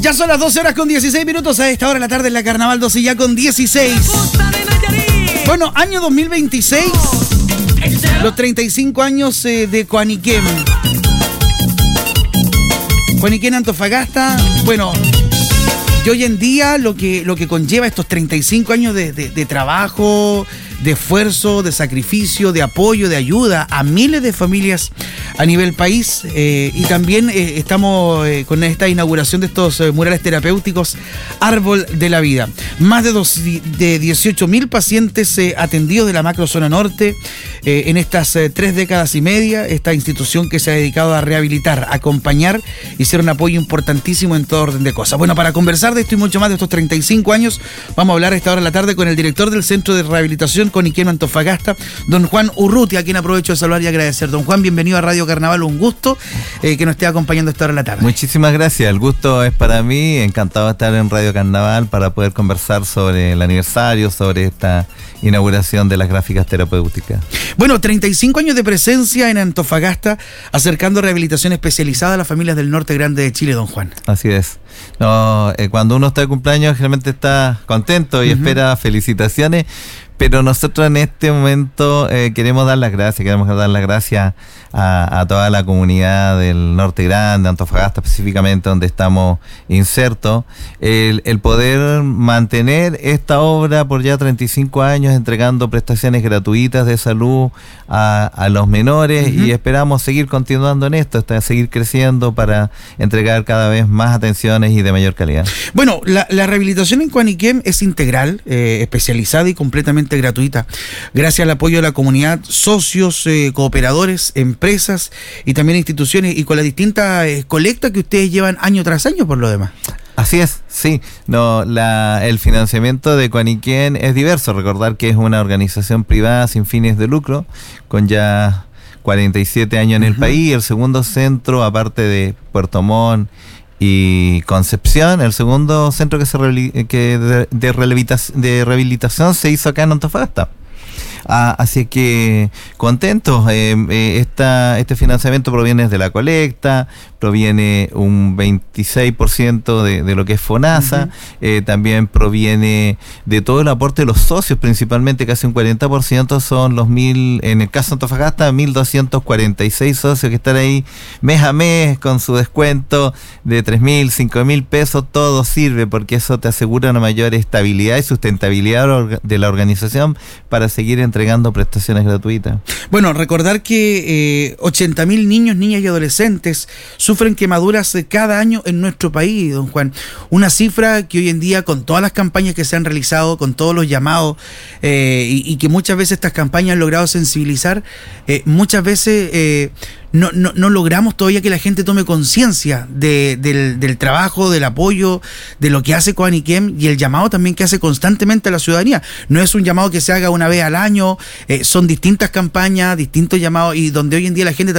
Ya son las 12 horas con 16 minutos a esta hora de la tarde en la Carnaval 12 ya con 16. Bueno, año 2026, los 35 años de Coaniquem. Coaniquem Antofagasta, bueno, y hoy en día lo que conlleva estos 35 años de trabajo, de esfuerzo, de sacrificio, de apoyo, de ayuda a miles de familias a nivel país, y también estamos con esta inauguración de estos murales terapéuticos Árbol de la Vida. Más de 18.000 pacientes atendidos de la macrozona norte en estas 3 décadas y media. Esta institución que se ha dedicado a rehabilitar, acompañar y ser un apoyo importantísimo en todo orden de cosas. Bueno, para conversar de esto y mucho más de estos 35 años, vamos a hablar a esta hora de la tarde con el director del Centro de Rehabilitación Coaniquem Antofagasta, don Juan Urrutia, a quien aprovecho de saludar y agradecer. Don Juan, bienvenido a Radio Carnaval, un gusto que nos esté acompañando a esta hora de la tarde. Muchísimas gracias, el gusto es para mí, encantado de estar en Radio Carnaval para poder conversar sobre el aniversario, sobre esta inauguración de las gráficas terapéuticas. Bueno, 35 años de presencia en Antofagasta, acercando rehabilitación especializada a las familias del norte grande de Chile, don Juan. Así es. No, cuando uno está de cumpleaños generalmente está contento y espera felicitaciones, pero nosotros en este momento queremos dar las gracias a toda la comunidad del Norte Grande, Antofagasta específicamente, donde estamos insertos, el poder mantener esta obra por ya 35 años, entregando prestaciones gratuitas de salud a los menores, y esperamos seguir continuando en esto, hasta seguir creciendo para entregar cada vez más atenciones y de mayor calidad. Bueno, la rehabilitación en Coaniquem es integral, especializada y completamente gratuita, gracias al apoyo de la comunidad, socios, cooperadores, empresas y también instituciones, y con las distintas colectas que ustedes llevan año tras año por lo demás. Así es, sí. El financiamiento de Coaniquem es diverso. Recordar que es una organización privada sin fines de lucro, con ya 47 años en el país, el segundo centro, aparte de Puerto Montt y Concepción, el segundo centro de rehabilitación se hizo acá en Antofagasta. Así que contentos. Este financiamiento proviene de la colecta, proviene un 26% de lo que es FONASA, también proviene de todo el aporte de los socios, principalmente casi un 40% son los en el caso de Antofagasta, 1.246 socios que están ahí mes a mes con su descuento de 3.000, 5.000 pesos. Todo sirve porque eso te asegura una mayor estabilidad y sustentabilidad de la organización para seguir entregando prestaciones gratuitas. Bueno, recordar que 80.000 niños, niñas y adolescentes sufren quemaduras cada año en nuestro país, don Juan. Una cifra que hoy en día, con todas las campañas que se han realizado, con todos los llamados, y que muchas veces estas campañas han logrado sensibilizar, muchas veces no logramos todavía que la gente tome conciencia del trabajo, del apoyo, de lo que hace Coaniquem y el llamado también que hace constantemente a la ciudadanía. No es un llamado que se haga una vez al año, son distintas campañas, distintos llamados, y donde hoy en día la gente